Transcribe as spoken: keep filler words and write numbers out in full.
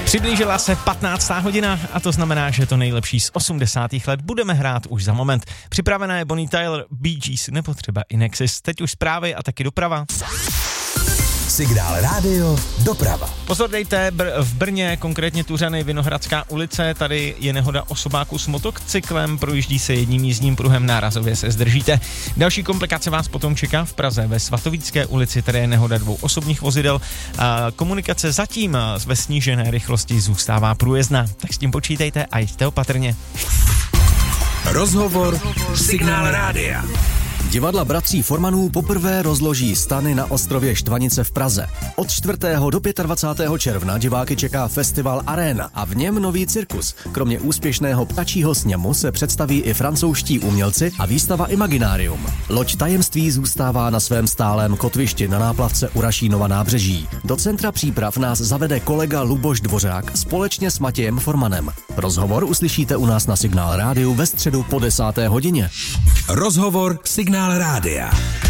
Přiblížila se patnáctá hodina a to znamená, že to nejlepší z osmdesátých let budeme hrát už za moment. Připravená je Bonnie Tyler, Bee Gees, nepotřeba Inexis. Teď už zprávy a taky doprava. Signál rádio, doprava. Pozor dejte, Br- v Brně, konkrétně Tuřany, Vinohradská ulice, tady je nehoda osobáku s motocyklem, projíždí se jedním jízdním pruhem, nárazově se zdržíte. Další komplikace vás potom čeká v Praze, ve Svatovícké ulici, tady je nehoda dvou osobních vozidel. A komunikace zatím ve snížené rychlosti zůstává průjezdná, tak s tím počítejte a jeďte opatrně. Rozhovor Signál rádia. Divadla bratří Formanů poprvé rozloží stany na ostrově Štvanice v Praze. Od čtvrtého do dvacátého pátého června diváky čeká festival Arena a v něm nový cirkus. Kromě úspěšného ptačího sněmu se představí i francouzští umělci a výstava Imaginárium. Loď Tajemství zůstává na svém stálém kotvišti na náplavce u Rašínova nábřeží. Do centra příprav nás zavede kolega Luboš Dvořák společně s Matějem Formanem. Rozhovor uslyšíte u nás na Signál rádiu ve středu po desáté hodině. Rozhovor Signál rádia.